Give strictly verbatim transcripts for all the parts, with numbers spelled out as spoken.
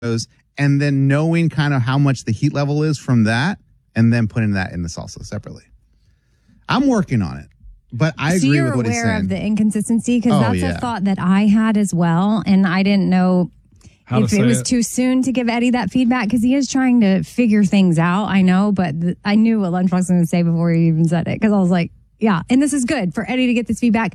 and then knowing kind of how much the heat level is from that, and then putting that in the salsa separately. I'm working on it, but I so agree you're with what he's saying. aware of the inconsistency because Oh, that's yeah. a thought that I had as well, and I didn't know How if to it say was it. too soon to give Eddie that feedback because he is trying to figure things out. I know, but th- I knew what Lunchbox was going to say before he even said it because I was like, yeah, and this is good for Eddie to get this feedback.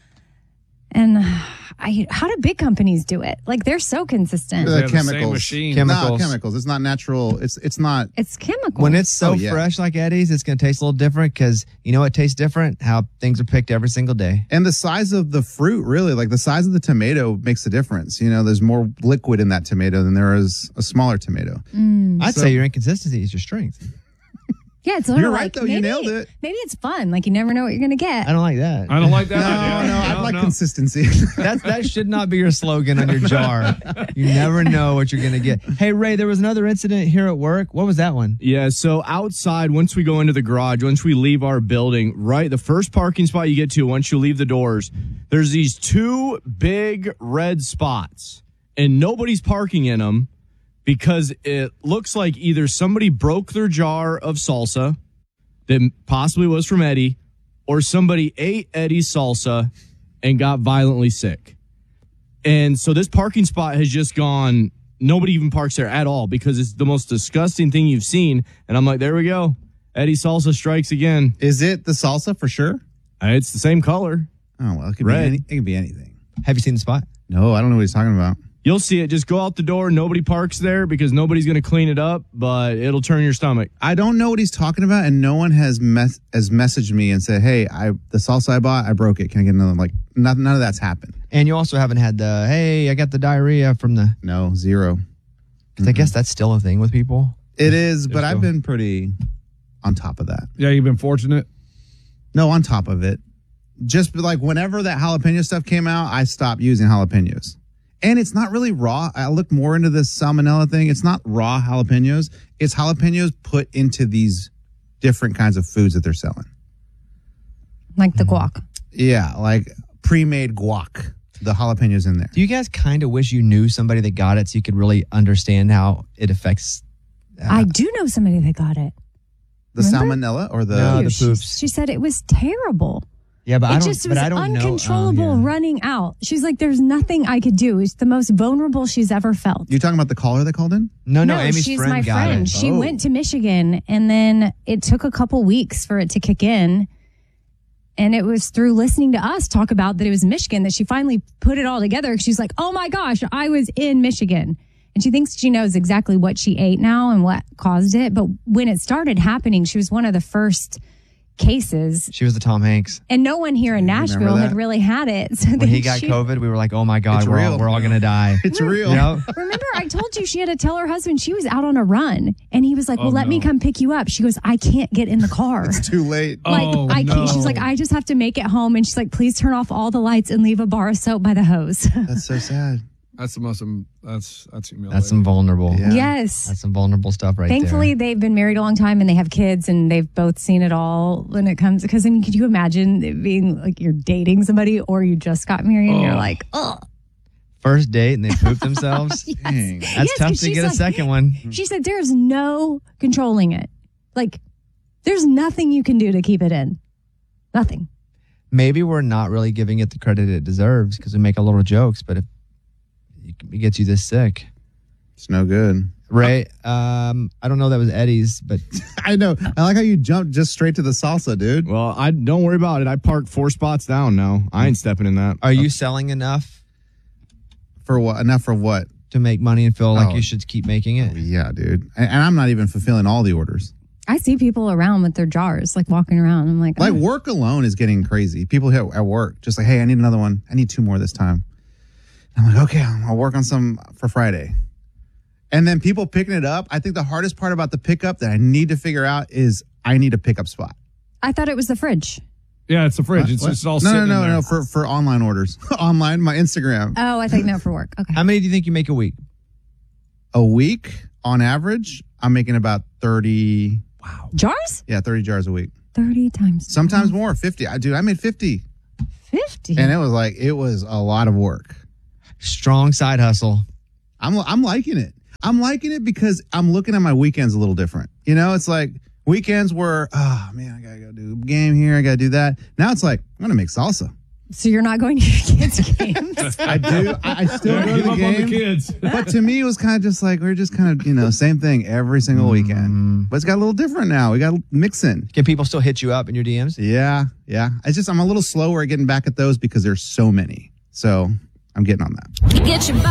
And I, how do big companies do it? Like they're so consistent. The They have the same chemicals. machine. No, Chemicals. chemicals. It's not natural. It's it's not. It's chemical. When it's so Oh, yeah. fresh like Eddie's, it's going to taste a little different because you know what tastes different? How things are picked every single day. And the size of the fruit, really, like the size of the tomato makes a difference. You know, there's more liquid in that tomato than there is a smaller tomato. I'd So- say your inconsistency is your strength. yeah, it's sort You're of right, like, though. You maybe- nailed it. Maybe it's fun. Like you never know what you're going to get. I don't like that. I don't like that No, idea. no, I like no. consistency. That's, that should not be your slogan on your jar. You never know what you're going to get. Hey, Ray, there was another incident here at work. What was that one? Yeah, so outside, once we go into the garage, once we leave our building, right, the first parking spot you get to, once you leave the doors, there's these two big red spots, and nobody's parking in them because it looks like either somebody broke their jar of salsa that possibly was from Eddie, or somebody ate Eddie's salsa and got violently sick. And so this parking spot has just gone, nobody even parks there at all because it's the most disgusting thing you've seen. And I'm like, there we go. Eddie salsa strikes again. Is it the salsa for sure? Uh, It's the same color. Oh, well, it could, Red. be, any, it could be anything. Have you seen the spot? No, I don't know what he's talking about. You'll see it. Just go out the door. Nobody parks there because nobody's going to clean it up, but it'll turn your stomach. I don't know what he's talking about, and no one has mes- has messaged me and said, "Hey, I the salsa I bought, I broke it. Can I get another?" Like, none, none of that's happened. And you also haven't had the, hey, I got the diarrhea from the, No, zero. 'cause I guess that's still a thing with people. It is, but There's I've no- been pretty on top of that. Yeah, you've been fortunate. No, on top of it. Just like whenever that jalapeno stuff came out, I stopped using jalapenos. And it's not really raw. I looked more into this salmonella thing. It's not raw jalapenos. It's jalapenos put into these different kinds of foods that they're selling. like the guac. Yeah, like pre-made guac. The jalapenos in there. Do you guys kind of wish you knew somebody that got it so you could really understand how it affects? Uh, I do know somebody that got it. The Remember? salmonella or the... No, the She- poops. She said it was terrible. Yeah, but It I don't. just but was I don't know. uncontrollable Oh, yeah. running out. She's like, there's nothing I could do. It's the most vulnerable she's ever felt. You're talking about the caller that called in? No, no, Amy's she's friend my got friend. it. She Oh. went to Michigan, and then it took a couple weeks for it to kick in. And it was through listening to us talk about that it was Michigan that she finally put it all together. She's like, oh my gosh, I was in Michigan. And she thinks she knows exactly what she ate now and what caused it. But when it started happening, she was one of the first cases. She was the Tom Hanks. And no one here in remember Nashville had that? really had it. So When then he got she- COVID, we were like, oh my God, It's we're all, real. we're all going to die. It's real. Yep. Remember, I told you she had to tell her husband she was out on a run. And he was like, well, Oh, let me no. come pick you up. She goes, I can't get in the car. It's too late. Like, Oh, I can't. no. She's like, I just have to make it home. And she's like, please turn off all the lights and leave a bar of soap by the hose. That's so sad. That's the most. Um, that's that's humiliating. That's some vulnerable. Yeah. Yes. That's some vulnerable stuff right Thankfully, there. they've been married a long time and they have kids and they've both seen it all when it comes. Because, I mean, could you imagine it being like you're dating somebody or you just got married and you're Oh. like, oh. First date and they poop themselves. Dang. That's Yes, tough 'cause to she's get a like- second one. She said, there's no controlling it. Like, there's nothing you can do to keep it in. Nothing. Maybe we're not really giving it the credit it deserves because we make a little jokes, but if it gets you this sick. It's no good. Ray, um, I don't know that was Eddie's, but I know. I like how you jumped just straight to the salsa, dude. Well, I don't worry about it. I parked four spots down now. I ain't stepping in that. are you selling enough For what? Enough for what? to make money and feel like Oh. you should keep making it? Yeah, dude. And, and I'm not even fulfilling all the orders. I see people around with their jars, like walking around. I'm like, Like oh. work alone is getting crazy. People here at work just like, hey, I need another one. I need two more this time. I'm like, okay, I'll work on some for Friday. And then people picking it up. I think the hardest part about the pickup that I need to figure out is I need a pickup spot. I thought it was the fridge. Yeah, it's a fridge. It's, What? it's all no, sitting no, in no, there. no, for for online orders, online, my Instagram. Oh, I thought you meant for work. Okay. How many do you think you make a week? A week on average, I'm making about thirty. Jars? Yeah, thirty jars a week. thirty times. Sometimes more, fifty. I dude, I made fifty, fifty. and it was like it was a lot of work. Strong side hustle. I'm I'm liking it. I'm liking it because I'm looking at my weekends a little different. You know, it's like weekends were, oh man, I gotta go do a game here, I gotta do that. Now it's like, I'm gonna make salsa. So you're not going to your kids' games? I do. I, I still Yeah, go to give the up on game. the kids. But to me, it was kind of just like, we're just kind of, you know, same thing every single weekend. But it's got a little different now. We got mixing. Can people still hit you up in your D Ms? Yeah, yeah. It's just, I'm a little slower at getting back at those because there's so many. So I'm getting on that. Get your